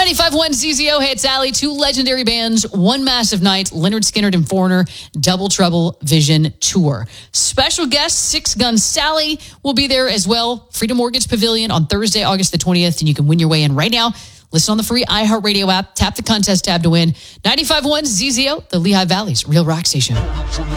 95.1 ZZO, hey, it's Allie. Two legendary bands, one massive night, Lynyrd Skynyrd and Foreigner, Double Trouble Vision Tour. Special guest, Six Gun Sally will be there as well. Freedom Mortgage Pavilion on Thursday, August the 20th, and you can win your way in right now. Listen on the free iHeartRadio app. Tap the contest tab to win. 95.1 ZZO, the Lehigh Valley's Real Rock Station.